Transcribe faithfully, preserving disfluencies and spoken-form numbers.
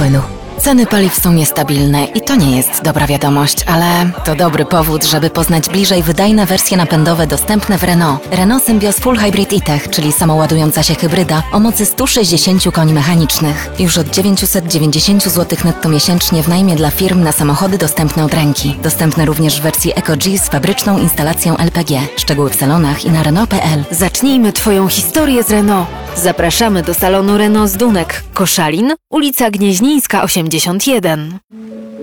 płynu. Ceny paliw są niestabilne i to nie jest dobra wiadomość, ale to dobry powód, żeby poznać bliżej wydajne wersje napędowe dostępne w Renault. Renault Symbioz Full Hybrid E-Tech, czyli samoładująca się hybryda o mocy sto sześćdziesiąt koni mechanicznych. Już od dziewięćset dziewięćdziesiąt złotych netto miesięcznie w najmie dla firm na samochody dostępne od ręki. Dostępne również w wersji EcoG z fabryczną instalacją L P G. Szczegóły w salonach i na Renault kropka p l. Zacznijmy Twoją historię z Renault. Zapraszamy do salonu Renault z Dunek, Koszalin, ulica Gnieźnieńska osiemdziesiąt jeden.